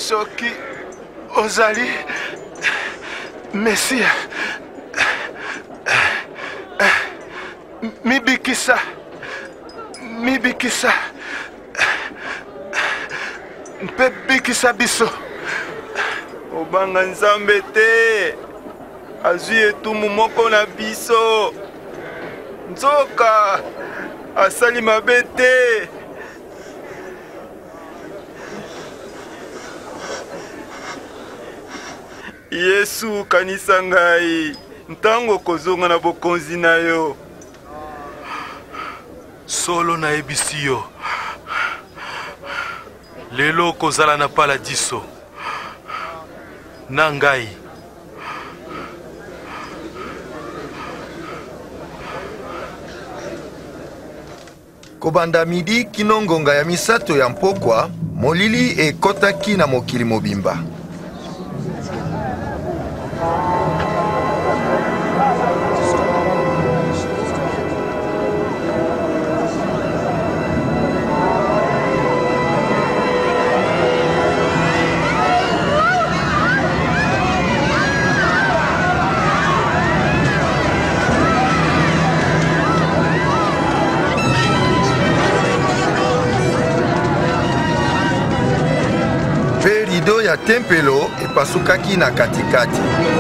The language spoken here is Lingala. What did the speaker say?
Soki ozali Mesia, mibikisa mpe bikisa biso. Obanga Nzambe te, azwi etumu moko na biso. Nzoka asali mabe te. Yesu kanisa ngai, ntango kozonga na bokonzi na yo. Solo na ebisi yo, lelo kozala na paladiso na ngai. Kobanda midi kino ngonga ya misato ya mpokwa, molili ekotaki na mokili mobimba. Rido ya tempelo epasukaki na katikati.